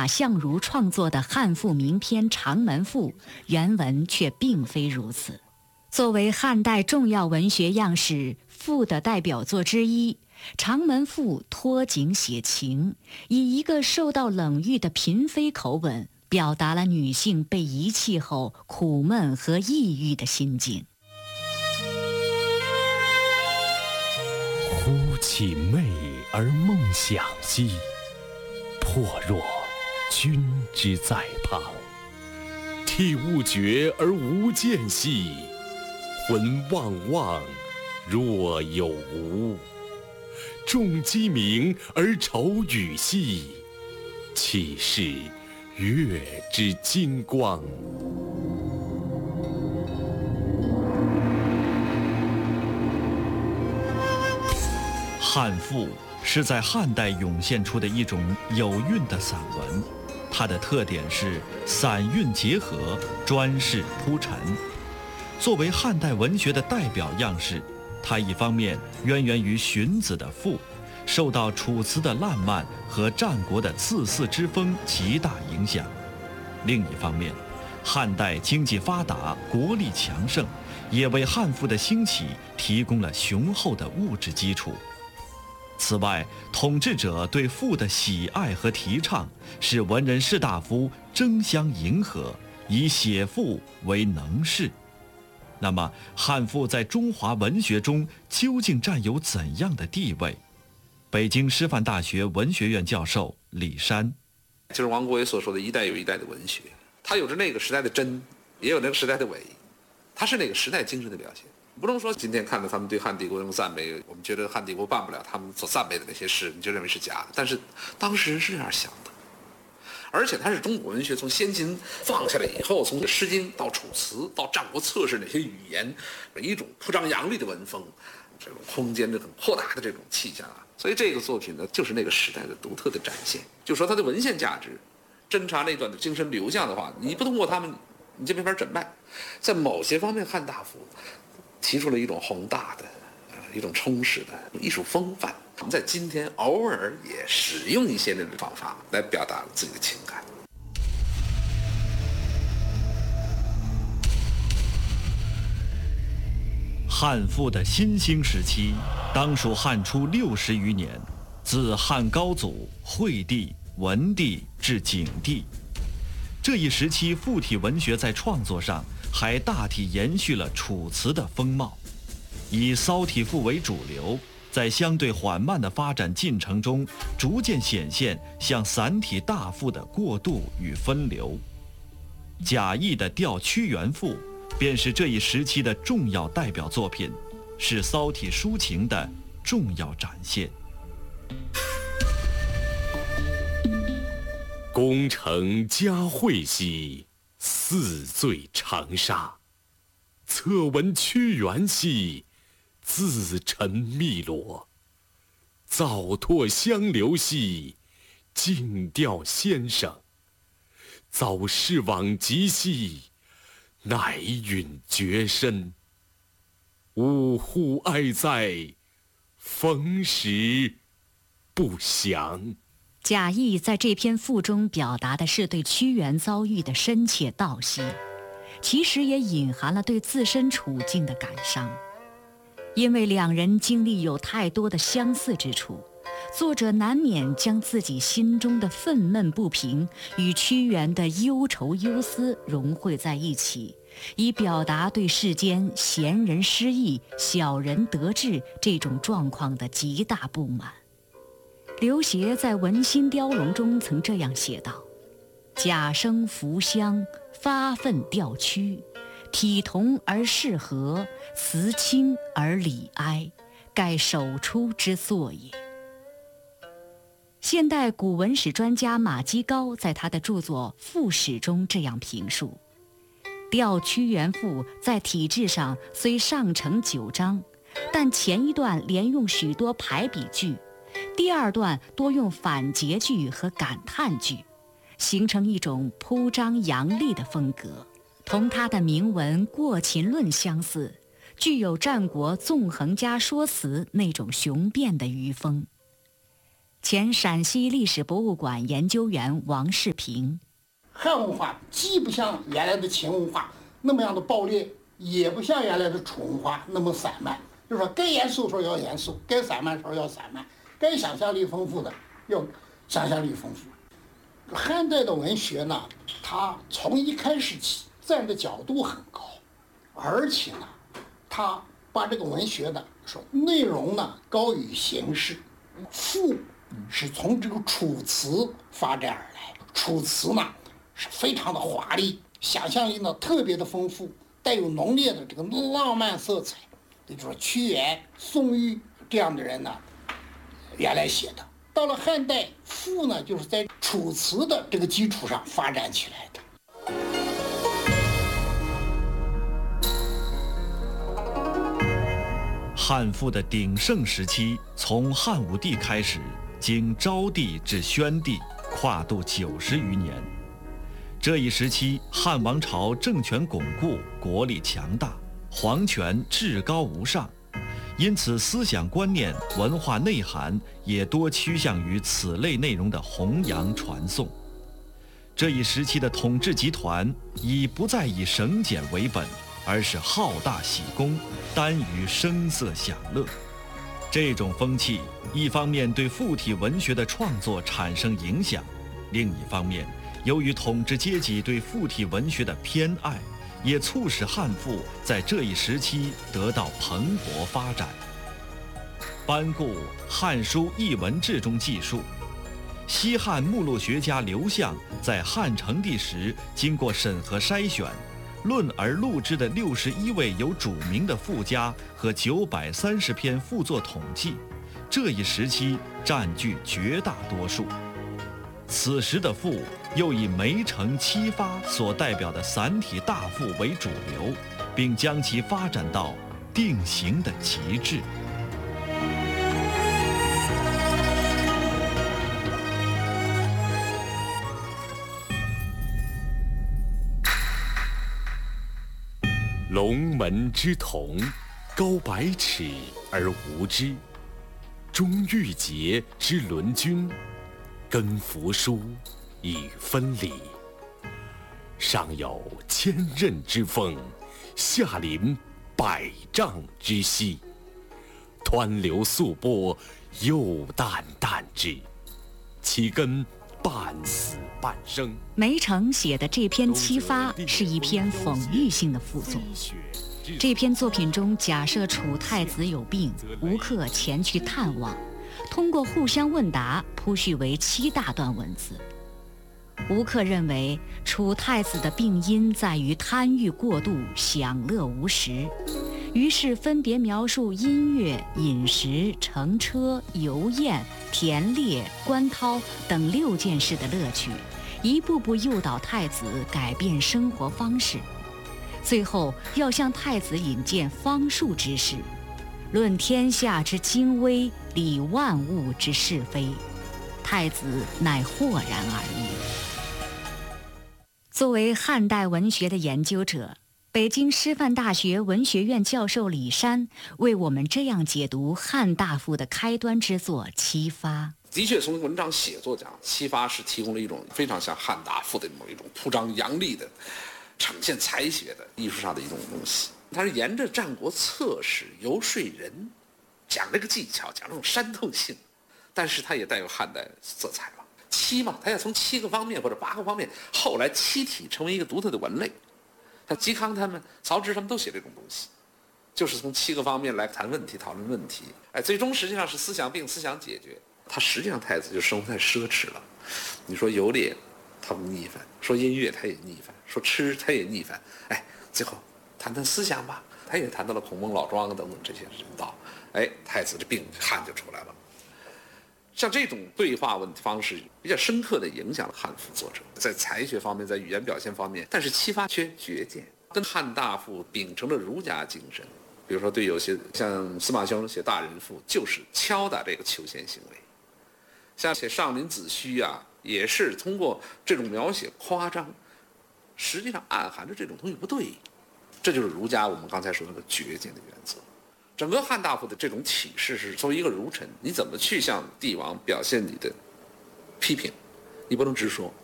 马相如创作的汉赋名篇《长门赋》，原文却并非如此。作为汉代重要文学样式，赋的代表作之一，《长门赋》托景写情，以一个受到冷遇的嫔妃口吻，表达了女性被遗弃后苦闷和抑郁的心境。 忽起媚而梦想兮，魄若君之在旁。涕勿绝而无间兮，魂望望若有无。众鸡鸣而愁雨兮，岂是月之金光。 汉赋是在汉代涌现出的一种有韵的散文，它的特点是散韵结合，专事铺陈。作为汉代文学的代表样式，它一方面渊源于荀子的赋，受到楚辞的烂漫和战国的恣肆之风极大影响；另一方面，汉代经济发达，国力强盛，也为汉赋的兴起提供了雄厚的物质基础。此外，统治者对赋的喜爱和提倡，使文人士大夫争相迎合，以写赋为能事。那么，汉赋在中华文学中究竟占有怎样的地位？北京师范大学文学院教授李山， 就是王国维所说的一代有一代的文学，它有着那个时代的真，也有那个时代的伪，它是那个时代精神的表现。不能说今天看到他们对汉帝国那种赞美，我们觉得汉帝国办不了他们所赞美的那些事，你就认为是假的。但是当时人是这样想的，而且它是中国文学从先秦放下来以后，从《诗经》到《楚辞》到战国策士那些语言，一种铺张扬丽的文风，这种空间的很阔大的这种气象啊。所以这个作品呢，就是那个时代的独特的展现。就说它的文献价值，侦查那段的精神流向的话，你不通过他们，你就没法诊脉。在某些方面，汉大夫提出了一种宏大的、一种充实的艺术风范。我们在今天偶尔也使用一些那种方法来表达自己的情感。 汉赋的新兴时期，当属汉初60余年，自汉高祖、惠帝、文帝至景帝。这一时期，赋体文学在创作上还大体延续了楚辞的风貌，以骚体赋为主流，在相对缓慢的发展进程中，逐渐显现向散体大赋的过渡与分流。贾谊的《吊屈原赋》便是这一时期的重要代表作品，是骚体抒情的重要展现。 功成嘉惠兮，四醉长沙。侧闻屈原兮，自沉汨罗。早拓相留兮，静调先生。早逝往极兮，乃允绝身。呜呼哀哉，逢时不详。 贾谊在这篇赋中表达的是对屈原遭遇的深切悼惜，其实也隐含了对自身处境的感伤。因为两人经历有太多的相似之处，作者难免将自己心中的愤懑不平与屈原的忧愁忧思融汇在一起，以表达对世间贤人失意、小人得志这种状况的极大不满。刘勰在《文心雕龙》中曾这样写道：贾生扶香，发愤吊屈，体同而适和，辞清而礼哀，盖首出之作也。现代古文史专家马基高在他的著作《赋史》中这样评述：吊屈原赋在体制上虽上承9章，但前一段连用许多排比句，第二段多用反诘句和感叹句，形成一种铺张扬丽的风格，同他的铭文《过秦论》相似，具有战国纵横家说辞那种雄辩的余风。 前陕西历史博物馆研究员王世平。 汉文化既不像原来的秦文化那么样的暴烈，也不像原来的楚文化那么散漫，就是说该严肃时候要严肃，该散漫时候要散漫，该想象力丰富的要想象力丰富。汉代的文学呢，它从一开始起站的角度很高，而且呢，它把这个文学的说内容呢高于形式。赋是从这个楚辞发展而来，楚辞呢是非常的华丽，想象力呢特别的丰富，带有浓烈的这个浪漫色彩。也就是说，屈原、宋玉这样的人呢，原来写的。到了汉代，赋呢就是在楚辞的这个基础上发展起来的。 汉赋的鼎盛时期，从汉武帝开始，经昭帝至宣帝，跨度90余年。这一时期，汉王朝政权巩固，国力强大，皇权至高无上，因此思想观念、文化内涵也多趋向于此类内容的弘扬传颂。这一时期的统治集团已不再以省俭为本，而是好大喜功，耽于声色享乐。这种风气一方面对附体文学的创作产生影响，另一方面由于统治阶级对附体文学的偏爱，也促使汉赋在这一时期得到蓬勃发展。班固《汉书艺文志》中记述，西汉目录学家刘向在汉成帝时经过审核筛选，论而录制的61位有主名的赋家和930篇赋作统计，这一时期占据绝大多数。此时的赋又以梅城七发所代表的散体大赋为主流，并将其发展到定型的极致。 龙门之瞳，高百尺而无之；钟玉洁之轮君，根扶疏以分理。上有千仞之峰，下临百丈之溪。湍流素波，又淡淡之，其根半死半生。 梅城写的这篇《七发》是一篇讽喻性的赋作。这篇作品中假设楚太子有病，吴克前去探望，通过互相问答铺叙为7大段文字。吴克认为楚太子的病因在于贪欲过度，享乐无时，于是分别描述音乐、饮食、乘车、游宴、田猎、观涛等6件事的乐趣，一步步诱导太子改变生活方式。最后要向太子引荐方术之事，论天下之精微，理万物之是非。太子乃豁然而已。作为汉代文学的研究者，北京师范大学文学院教授李山为我们这样解读汉大赋的开端之作《七发》。 的确，从文章写作讲，《七发》是提供了一种非常像汉大赋的某一种铺张扬力的、呈现才学的艺术上的一种东西。它是沿着战国策史游说人，讲这个技巧，讲这种煽透性，但是它也带有汉代色彩了。七嘛，它要从7个方面或者8个方面，后来七体成为一个独特的文类。像嵇康他们、曹植他们都写这种东西，就是从7个方面来谈问题、讨论问题。最终实际上是思想病、思想解决。他实际上太子就生活太奢侈了。你说游猎，他不逆反；说音乐，他也逆反；说吃，他也逆反。最后谈谈思想吧，他也谈到了孔孟老庄等等这些人道。太子的病汗就出来了。像这种对话方式比较深刻地影响了汉赋作者，在才学方面，在语言表现方面，但是七发缺绝见，跟汉大赋秉承了儒家精神。比如说，对有些像司马兄写大人赋，就是敲打这个求贤行为；像写上林子虚也是通过这种描写夸张，实际上暗含着这种东西不对。这就是儒家我们刚才说的绝见的原则。 整个汉大夫的这种启示是，作为一个儒臣，你怎么去向帝王表现你的批评？你不能直说，